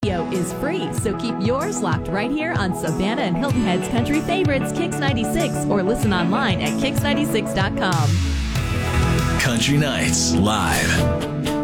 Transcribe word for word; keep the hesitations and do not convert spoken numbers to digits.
Radio is free, so keep yours locked right here on Savannah and Hilton Head's country favorites, Kix ninety-six, or listen online at kix ninety-six dot com. Country Nights Live.